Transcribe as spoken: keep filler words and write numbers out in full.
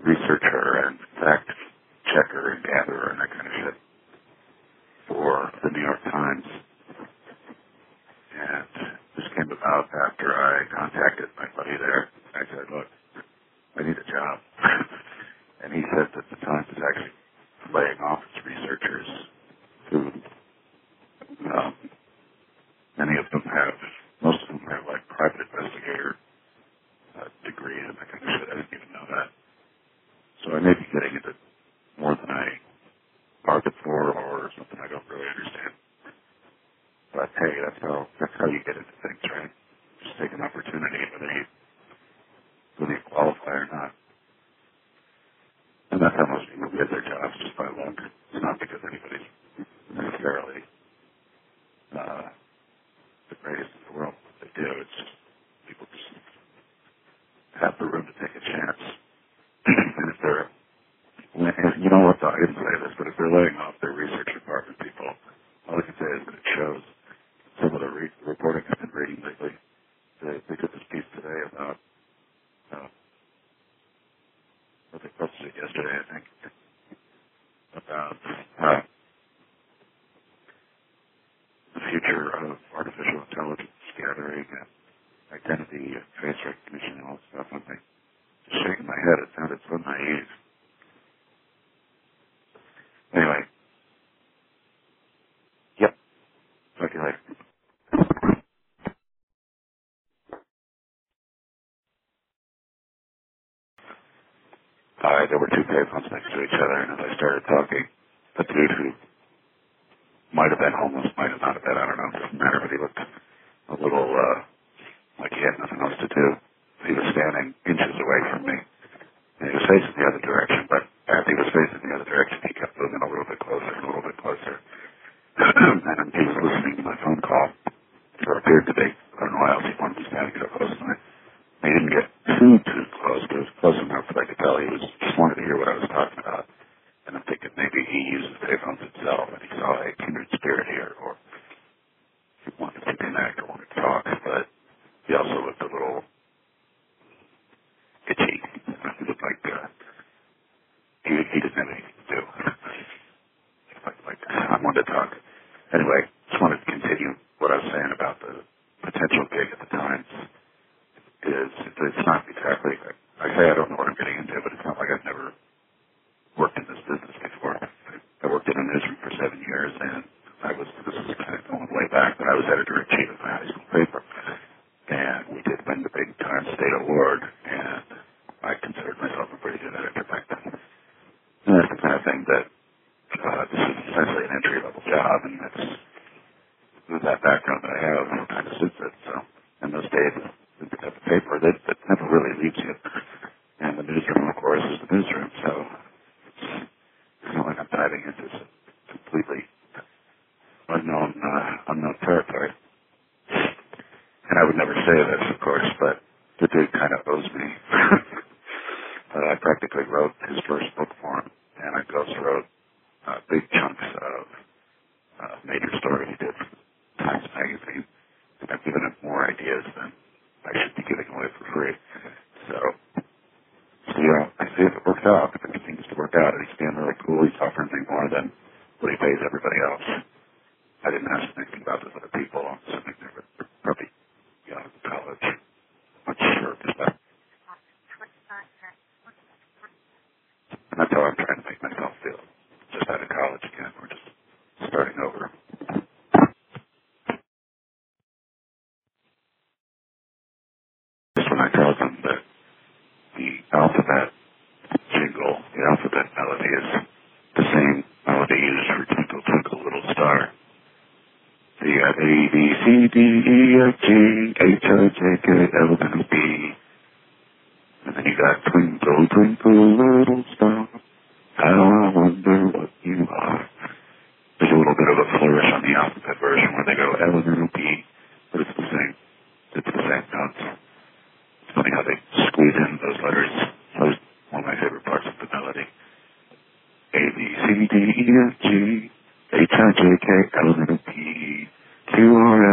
researcher and fact checker and gatherer and that kind of shit for the New York Times. And this came about after I contacted my buddy there. I said, look, I need a job. And he said that the Times is actually laying off its researchers who, um, many of them have, most of them have like private investigator uh, degrees and that kind of shit. I didn't even know that. So I may be getting into more than I bargained for or something I don't really understand. But hey, that's how that's how you get into things, right? Just take an opportunity, whether you whether you qualify or not. And that's how most people get their jobs, just by luck. It's not because anybody's necessarily uh, the greatest in the world. They do. It's just people just have the room to take a chance. And if they're, you know what? I didn't say this, but if they're laying off their research department people, all I can say is that it shows some of the re- reporting I've been reading lately. They, they did this piece today about uh, what they posted it yesterday, I think, about uh, the future of artificial intelligence gathering and identity and face recognition and all that stuff. I'm like, just shaking my head. It sounded so naive. Anyway, yep. Talk to you later. Uh, there were two payphones next to each other, and as I started talking, the dude who might have been homeless, might have not have been, I don't know, it doesn't matter, but he looked a little, uh, like he had nothing else to do. He was standing inches away from me, and he was facing the other direction, but as he was facing the other direction, he kept moving a little bit closer, a little bit closer. And he was listening to my phone call, or appeared to be. I don't know why else he wanted to be standing so close to me. He didn't get too, too close, but it was close enough that I could tell he was just wanted to hear what I was talking about. And I'm thinking maybe he uses payphones himself, and he saw a kindred spirit here, or he wanted to connect or wanted to talk, but he also looked a little itchy. He looked like uh, he, he didn't have anything to do. like, like, I wanted to talk. Anyway, just wanted to continue what I was saying about the potential gig at the Times. Is it's not exactly, I say I don't know what I'm getting into, but it's not like I've never worked in this business before. I worked in a newsroom for seven years, and I was, this is kind of going way back, but I was editor-in-chief of my high school paper. And we did win the big Times State Award, and I considered myself a pretty good editor back then. And that's the kind of thing that, uh, this is essentially an entry-level job, and that's, with that background that I have, it kind of suits it. So, in those days, the type of paper that, that never really leaves you. And the newsroom, of course, is the newsroom, so it's not like I'm diving into some completely unknown, uh, unknown territory. And I would never say this, of course, but the dude kind of owes me. uh, I practically wrote his first book for him, and I ghost wrote uh, big chunks of uh, major stories he did for Times Magazine. And I've given him more ideas than I should be giving away for free. So, so yeah, I see if it works out. If it continues to work out, and he's being really cool, he's offering me more than what he pays everybody else. I didn't ask anything about those other people. I'm assuming they were probably young in college. I'm not sure of that. And that's how I'm trying to make myself feel. Just out of college again. We're just starting over. Just when I tell them that the alphabet jingle, the alphabet melody is the same melody used for Twinkle Twinkle Little Star. So you got A, B, C, D, E, F, G, H, I, J, K, L, M, P. And then you got Twinkle Twinkle Little Star. How I wonder what you are. There's a little bit of a flourish on the alphabet version where they go L, M, P. But it's the same. It's the same notes. It's funny how they squeeze in those letters. That was one of my favorite parts of the melody. A, B, C, D, E, F, G, H, I, J, K, L, M, P, Q, R,